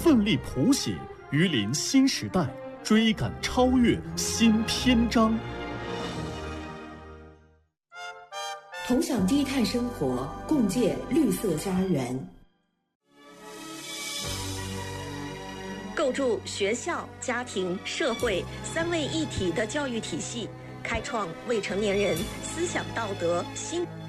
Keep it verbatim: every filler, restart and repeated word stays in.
奋力谱写榆林新时代，追赶超越新篇章。 同享低碳生活，共建绿色家园。 构筑学校、家庭、社会三位一体的教育体系，开创未成年人思想道德新。